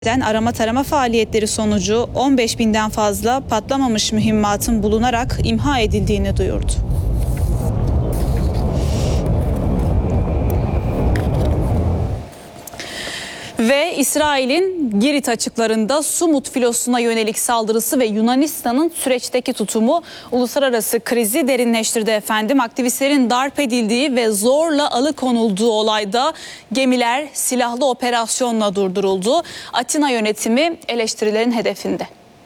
Arama tarama faaliyetleri sonucu 15.000'den fazla patlamamış mühimmatın bulunarak imha edildiğini duyurdu. Ve İsrail'in Girit açıklarında Sumut filosuna yönelik saldırısı ve Yunanistan'ın süreçteki tutumu uluslararası krizi derinleştirdi efendim. Aktivistlerin darp edildiği ve zorla alıkonulduğu olayda gemiler silahlı operasyonla durduruldu. Atina yönetimi eleştirilerin hedefinde.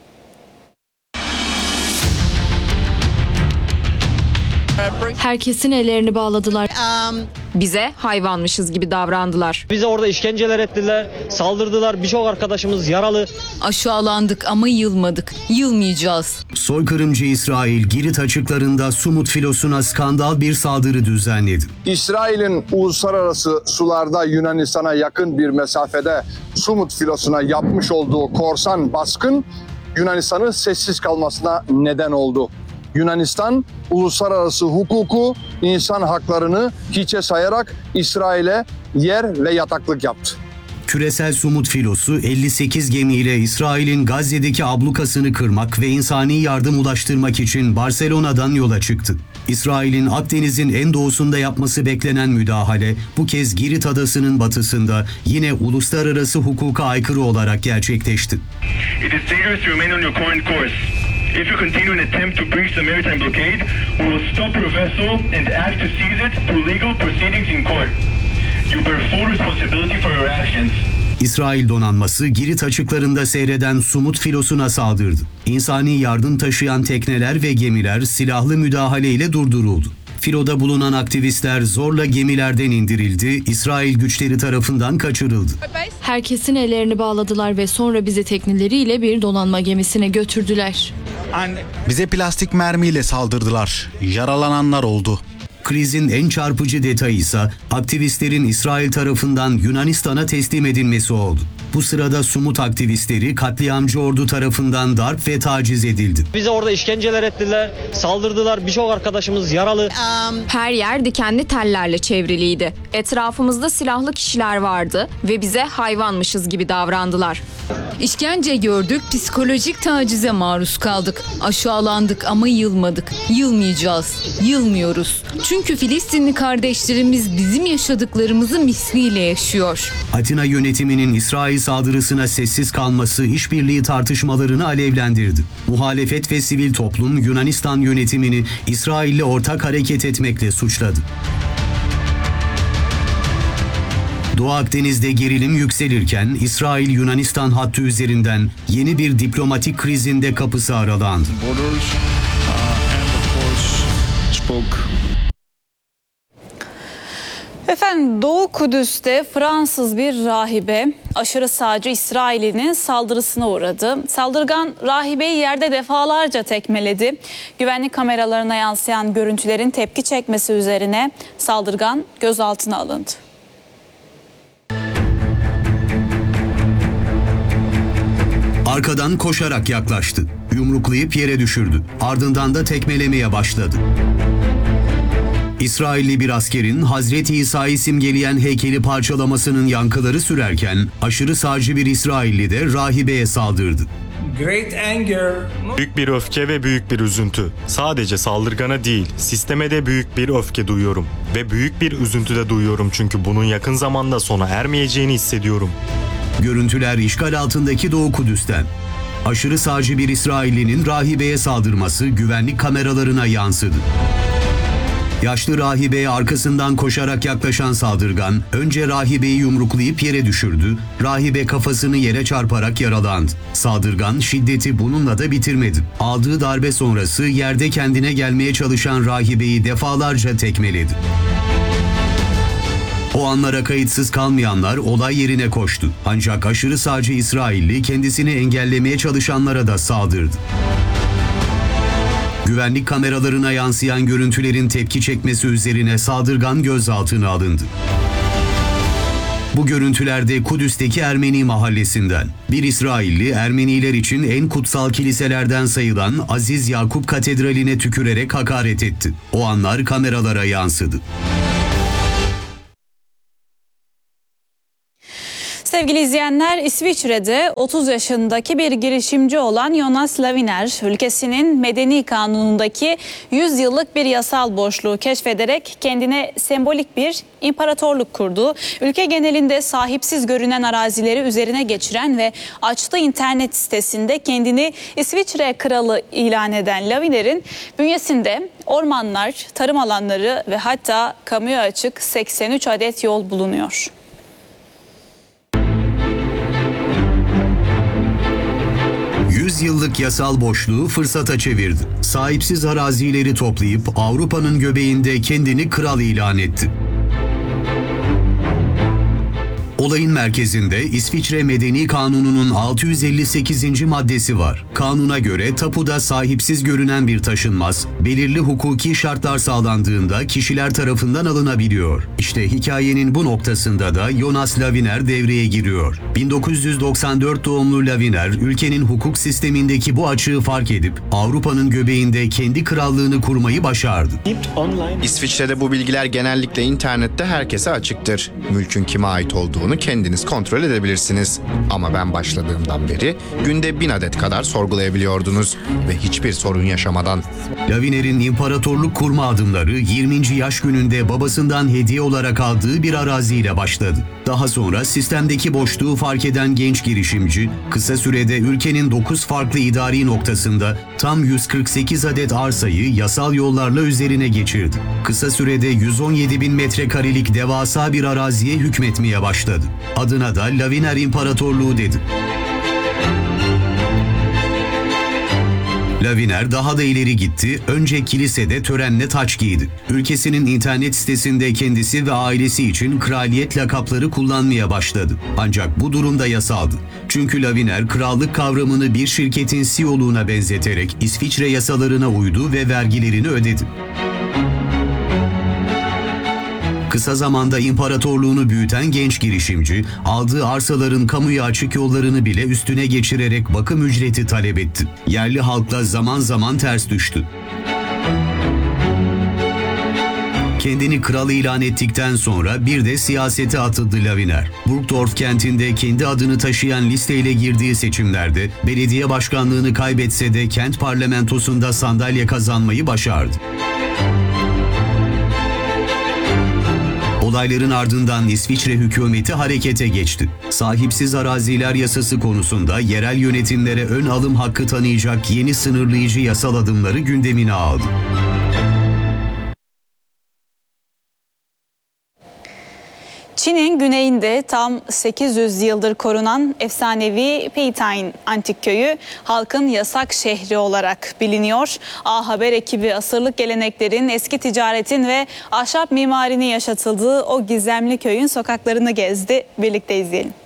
Herkesin ellerini bağladılar. Bize hayvanmışız gibi davrandılar. Bize orada işkenceler ettiler, saldırdılar. Birçok arkadaşımız yaralı. Aşağılandık ama yılmadık. Yılmayacağız. Soykırımcı İsrail, Girit açıklarında Sumut filosuna skandal bir saldırı düzenledi. İsrail'in uluslararası sularda Yunanistan'a yakın bir mesafede Sumut filosuna yapmış olduğu korsan baskın Yunanistan'ın sessiz kalmasına neden oldu. Yunanistan uluslararası hukuku, insan haklarını hiçe sayarak İsrail'e yer ve yataklık yaptı. Küresel Sumut filosu 58 gemiyle İsrail'in Gazze'deki ablukasını kırmak ve insani yardım ulaştırmak için Barcelona'dan yola çıktı. İsrail'in Akdeniz'in en doğusunda yapması beklenen müdahale bu kez Girit adasının batısında yine uluslararası hukuka aykırı olarak gerçekleşti. If you continue an attempt to breach the maritime blockade, we will stop your vessel and act to seize it through legal proceedings in court. You bear full responsibility for your actions. İsrail donanması Girit açıklarında seyreden Sumut filosuna saldırdı. İnsani yardım taşıyan tekneler ve gemiler silahlı müdahaleyle durduruldu. Filoda bulunan aktivistler zorla gemilerden indirildi, İsrail güçleri tarafından kaçırıldı. Herkesin ellerini bağladılar ve sonra bizi tekneleriyle bir donanma gemisine götürdüler. Bize plastik mermiyle saldırdılar. Yaralananlar oldu. Krizin en çarpıcı detayı ise aktivistlerin İsrail tarafından Yunanistan'a teslim edilmesi oldu. Bu sırada Sumut aktivistleri katliamcı ordu tarafından darp ve taciz edildi. Bize orada işkenceler ettiler, saldırdılar. Birçok arkadaşımız yaralı. Her yer dikenli tellerle çevriliydi. Etrafımızda silahlı kişiler vardı ve bize hayvanmışız gibi davrandılar. İşkence gördük, psikolojik tacize maruz kaldık. Aşağılandık ama yılmadık. Yılmayacağız. Yılmıyoruz. Çünkü Filistinli kardeşlerimiz bizim yaşadıklarımızı misliyle yaşıyor. Atina yönetiminin İsrail saldırısına sessiz kalması işbirliği tartışmalarını alevlendirdi. Muhalefet ve sivil toplum Yunanistan yönetimini İsrail'le ortak hareket etmekle suçladı. Doğu Akdeniz'de gerilim yükselirken İsrail-Yunanistan hattı üzerinden yeni bir diplomatik krizin de kapısı aralandı. Efendim Doğu Kudüs'te Fransız bir rahibe aşırı sağcı İsrail'in saldırısına uğradı. Saldırgan rahibeyi yerde defalarca tekmeledi. Güvenlik kameralarına yansıyan görüntülerin tepki çekmesi üzerine saldırgan gözaltına alındı. Arkadan koşarak yaklaştı. Yumruklayıp yere düşürdü. Ardından da tekmelemeye başladı. İsrailli bir askerin Hazreti İsa'yı simgeleyen heykeli parçalamasının yankıları sürerken aşırı sağcı bir İsrailli de rahibeye saldırdı. Büyük bir öfke ve büyük bir üzüntü. Sadece saldırgana değil, sisteme de büyük bir öfke duyuyorum. Ve büyük bir üzüntü de duyuyorum çünkü bunun yakın zamanda sona ermeyeceğini hissediyorum. Görüntüler işgal altındaki Doğu Kudüs'ten. Aşırı sağcı bir İsraillinin rahibeye saldırması güvenlik kameralarına yansıdı. Yaşlı rahibeye arkasından koşarak yaklaşan saldırgan önce rahibeyi yumruklayıp yere düşürdü. Rahibe kafasını yere çarparak yaralandı. Saldırgan şiddeti bununla da bitirmedi. Aldığı darbe sonrası yerde kendine gelmeye çalışan rahibeyi defalarca tekmeledi. O anlara kayıtsız kalmayanlar olay yerine koştu. Ancak aşırı sağcı İsrailli kendisini engellemeye çalışanlara da saldırdı. Güvenlik kameralarına yansıyan görüntülerin tepki çekmesi üzerine saldırgan gözaltına alındı. Bu görüntülerde Kudüs'teki Ermeni mahallesinden. Bir İsrailli Ermeniler için en kutsal kiliselerden sayılan Aziz Yakup Katedrali'ne tükürerek hakaret etti. O anlar kameralara yansıdı. Sevgili izleyenler, İsviçre'de 30 yaşındaki bir girişimci olan Jonas Laviner, ülkesinin medeni kanunundaki 100 yıllık bir yasal boşluğu keşfederek kendine sembolik bir imparatorluk kurdu. Ülke genelinde sahipsiz görünen arazileri üzerine geçiren ve açtığı internet sitesinde kendini İsviçre kralı ilan eden Laviner'in bünyesinde ormanlar, tarım alanları ve hatta kamuya açık 83 adet yol bulunuyor. Yıllık yasal boşluğu fırsata çevirdi. Sahipsiz arazileri toplayıp Avrupa'nın göbeğinde kendini kral ilan etti. Olayın merkezinde İsviçre Medeni Kanunu'nun 658. maddesi var. Kanuna göre tapuda sahipsiz görünen bir taşınmaz, belirli hukuki şartlar sağlandığında kişiler tarafından alınabiliyor. İşte hikayenin bu noktasında da Jonas Laviner devreye giriyor. 1994 doğumlu Laviner, ülkenin hukuk sistemindeki bu açığı fark edip Avrupa'nın göbeğinde kendi krallığını kurmayı başardı. İsviçre'de bu bilgiler genellikle internette herkese açıktır. Mülkün kime ait olduğunu kendiniz kontrol edebilirsiniz. Ama ben başladığımdan beri günde 1000 adet kadar sorgulayabiliyordunuz ve hiçbir sorun yaşamadan. Laviner'in imparatorluk kurma adımları 20. yaş gününde babasından hediye olarak aldığı bir araziyle başladı. Daha sonra sistemdeki boşluğu fark eden genç girişimci, kısa sürede ülkenin 9 farklı idari noktasında tam 148 adet arsayı yasal yollarla üzerine geçirdi. Kısa sürede 117.000 metrekarelik devasa bir araziye hükmetmeye başladı. Adına da Laviner İmparatorluğu dedi. Laviner daha da ileri gitti, önce kilisede törenle taç giydi. Ülkesinin internet sitesinde kendisi ve ailesi için kraliyet lakapları kullanmaya başladı. Ancak bu durumda yasaldı. Çünkü Laviner krallık kavramını bir şirketin CEO'luğuna benzeterek İsviçre yasalarına uydu ve vergilerini ödedi. Kısa zamanda imparatorluğunu büyüten genç girişimci, aldığı arsaların kamuya açık yollarını bile üstüne geçirerek bakım ücreti talep etti. Yerli halkla zaman zaman ters düştü. Kendini kral ilan ettikten sonra bir de siyasete atıldı Laviner. Burgdorf kentinde kendi adını taşıyan listeyle girdiği seçimlerde belediye başkanlığını kaybetse de kent parlamentosunda sandalye kazanmayı başardı. Olayların ardından İsviçre hükümeti harekete geçti. Sahipsiz araziler yasası konusunda yerel yönetimlere ön alım hakkı tanıyacak yeni sınırlayıcı yasal adımları gündemine aldı. Çin'in güneyinde tam 800 yıldır korunan efsanevi Peitane Antik Köyü halkın yasak şehri olarak biliniyor. A Haber ekibi asırlık geleneklerin, eski ticaretin ve ahşap mimarinin yaşatıldığı o gizemli köyün sokaklarını gezdi. Birlikte izleyelim.